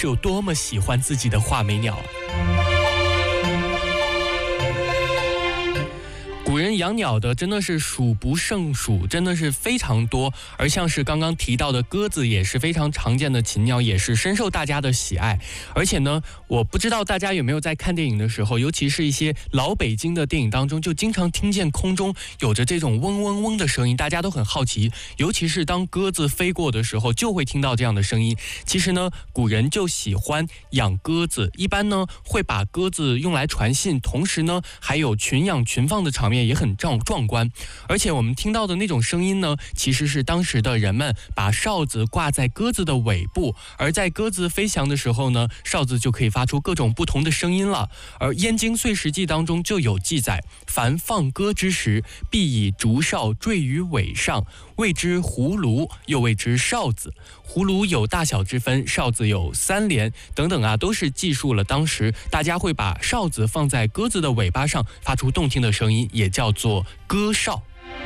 是有多么喜欢自己的画眉鸟啊。古人养鸟的真的是数不胜数，真的是非常多。而像是刚刚提到的鸽子也是非常常见的禽鸟，也是深受大家的喜爱。而且呢，我不知道大家有没有在看电影的时候，尤其是一些老北京的电影当中，就经常听见空中有着这种嗡嗡嗡的声音，大家都很好奇，尤其是当鸽子飞过的时候，就会听到这样的声音。其实呢，古人就喜欢养鸽子，一般呢会把鸽子用来传信，同时呢还有群养群放的场面也很壮观。而且我们听到的那种声音呢，其实是当时的人们把哨子挂在鸽子的尾部，而在鸽子飞翔的时候呢，哨子就可以发出各种不同的声音了。而《燕京岁时记》当中就有记载，凡放歌之时，必以竹哨坠于尾上，谓之葫芦，又谓之哨子。葫芦有大小之分，哨子有3连等等啊，都是记述了当时大家会把哨子放在鸽子的尾巴上，发出动听的声音，也叫做鸽哨。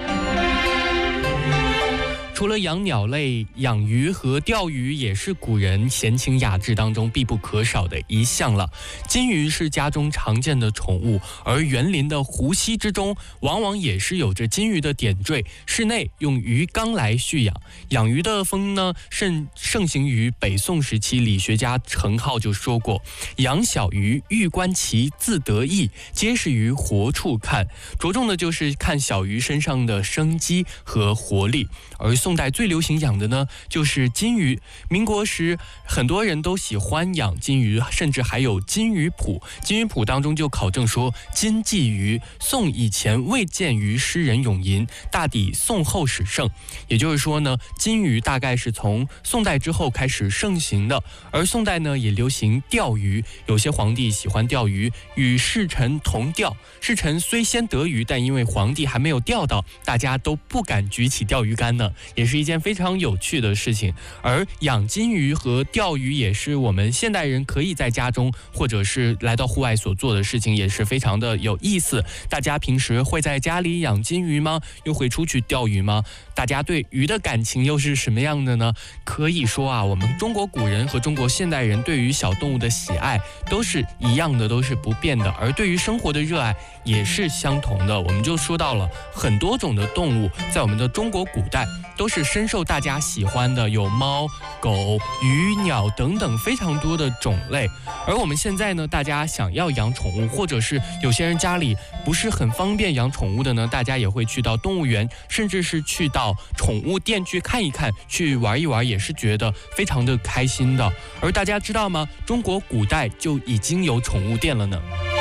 除了养鸟类，养鱼和钓鱼也是古人闲情雅致当中必不可少的一项了。金鱼是家中常见的宠物，而园林的湖溪之中往往也是有着金鱼的点缀，室内用鱼缸来蓄养。养鱼的风呢盛行于北宋时期，理学家程颢就说过，养小鱼欲观其自得意，皆是于活处看，着重的就是看小鱼身上的生机和活力。而宋代最流行养的呢，就是金鱼。民国时，很多人都喜欢养金鱼，甚至还有金鱼谱。金鱼谱当中就考证说，金鲫鱼，宋以前未见于诗人咏吟，大抵宋后始盛。也就是说呢，金鱼大概是从宋代之后开始盛行的。而宋代呢，也流行钓鱼，有些皇帝喜欢钓鱼，与侍臣同钓。侍臣虽先得鱼，但因为皇帝还没有钓到，大家都不敢举起钓鱼竿呢，也是一件非常有趣的事情。而养金鱼和钓鱼也是我们现代人可以在家中或者是来到户外所做的事情，也是非常的有意思。大家平时会在家里养金鱼吗？又会出去钓鱼吗？大家对鱼的感情又是什么样的呢？可以说啊，我们中国古人和中国现代人对于小动物的喜爱都是一样的，都是不变的，而对于生活的热爱也是相同的。我们就说到了很多种的动物，在我们的中国古代都是深受大家喜欢的，有猫、狗、鱼、鸟等等非常多的种类。而我们现在呢，大家想要养宠物，或者是有些人家里不是很方便养宠物的呢，大家也会去到动物园，甚至是去到宠物店去看一看，去玩一玩，也是觉得非常的开心的。而大家知道吗？中国古代就已经有宠物店了呢。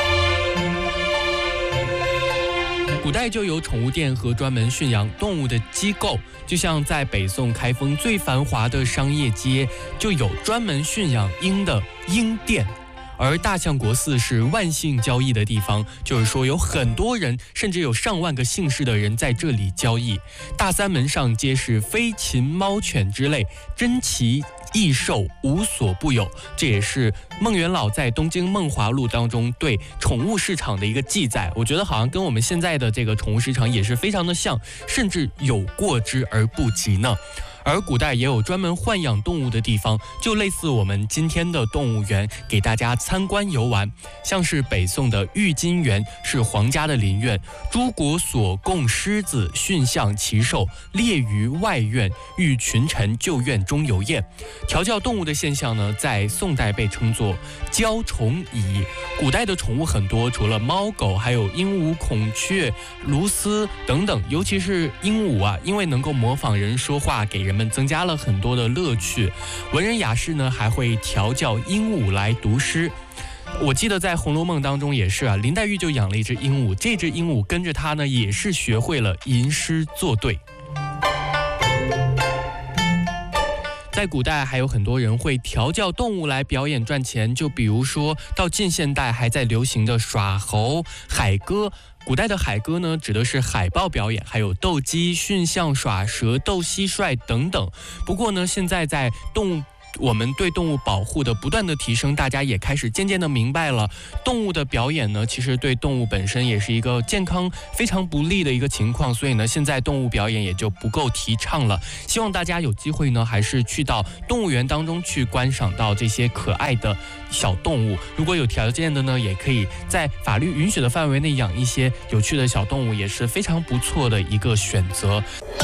古代就有宠物店和专门驯养动物的机构，就像在北宋开封最繁华的商业街，就有专门驯养鹰的鹰店。而大相国寺是万姓交易的地方，就是说有很多人，甚至有上万个姓氏的人在这里交易。大三门上皆是飞禽猫犬之类，珍奇异兽无所不有。这也是孟元老在《东京梦华录》当中对宠物市场的一个记载。我觉得好像跟我们现在的这个宠物市场也是非常的像，甚至有过之而不及呢。而古代也有专门豢养动物的地方，就类似我们今天的动物园，给大家参观游玩。像是北宋的郁金园是皇家的林苑，诸国所供狮子、驯象、奇兽列于外院，遇群臣旧院中游宴。调教动物的现象呢，在宋代被称作教宠蚁。古代的宠物很多，除了猫狗，还有鹦鹉、孔雀、鸬鹚等等。尤其是鹦鹉啊，因为能够模仿人说话，给人们增加了很多的乐趣。文人雅士呢，还会调教鹦鹉来读诗。我记得在《红楼梦》当中也是啊，林黛玉就养了一只鹦鹉，这只鹦鹉跟着她呢，也是学会了吟诗作对。在古代还有很多人会调教动物来表演赚钱，就比如说到近现代还在流行的耍猴、海歌。古代的海歌呢，指的是海豹表演，还有斗鸡、驯象、耍蛇、斗蟋蟀等等。不过呢，现在在动物我们对动物保护的不断的提升，大家也开始渐渐的明白了，动物的表演呢，其实对动物本身也是一个健康非常不利的一个情况，所以呢，现在动物表演也就不够提倡了。希望大家有机会呢，还是去到动物园当中去观赏到这些可爱的小动物。如果有条件的呢，也可以在法律允许的范围内养一些有趣的小动物，也是非常不错的一个选择。